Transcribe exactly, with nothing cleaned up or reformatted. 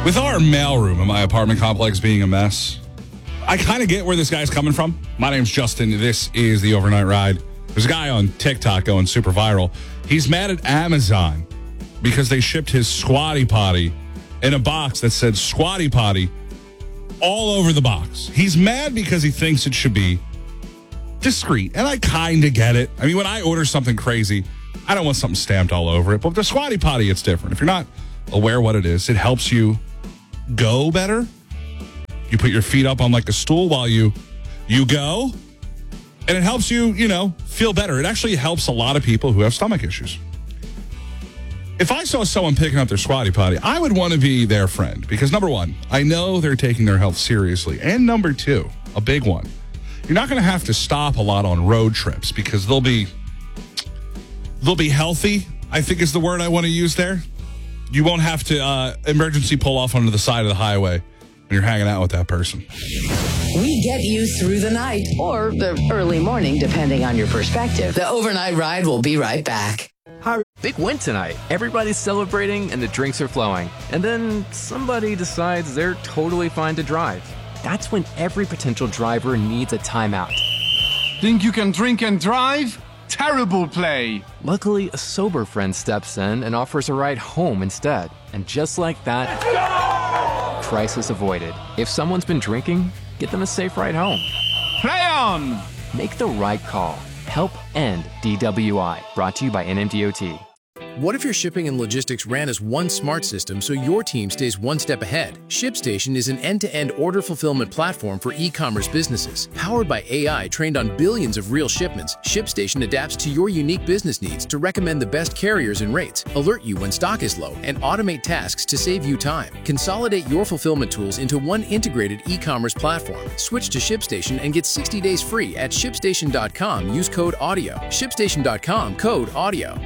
With our mailroom in my apartment complex being a mess, I kind of get where this guy's coming from. My name's Justin. This is the Overnight Ride. There's a guy on TikTok going super viral. He's mad at Amazon because they shipped his Squatty Potty in a box that said Squatty Potty all over the box. He's mad because he thinks it should be discreet, and I kind of get it. I mean, when I order something crazy, I don't want something stamped all over it. But with the Squatty Potty, it's different. If you're not aware what it is, it helps you go better. You put your feet up on like a stool while you you go, and it helps you, you know, feel better. It actually helps a lot of people who have stomach issues. If I saw someone picking up their Squatty Potty, I would want to be their friend because, number one, I know they're taking their health seriously. And number two, a big one, you're not going to have to stop a lot on road trips because they'll be, they'll be healthy, I think is the word I want to use there. You won't have to uh, emergency pull off onto the side of the highway when you're hanging out with that person. We get you through the night or the early morning, depending on your perspective. The Overnight Ride will be right back. Hi. Big win tonight. Everybody's celebrating and the drinks are flowing. And then somebody decides they're totally fine to drive. That's when every potential driver needs a timeout. Think you can drink and drive? Terrible play. Luckily, a sober friend steps in and offers a ride home instead. And just like that, crisis avoided. If someone's been drinking, get them a safe ride home. Play on! Make the right call. Help end D W I. Brought to you by N M D O T. What if your shipping and logistics ran as one smart system so your team stays one step ahead? ShipStation is an end-to-end order fulfillment platform for e-commerce businesses. Powered by A I trained on billions of real shipments, ShipStation adapts to your unique business needs to recommend the best carriers and rates, alert you when stock is low, and automate tasks to save you time. Consolidate your fulfillment tools into one integrated e-commerce platform. Switch to ShipStation and get sixty days free at ShipStation dot com. Use code AUDIO. ShipStation dot com, code AUDIO.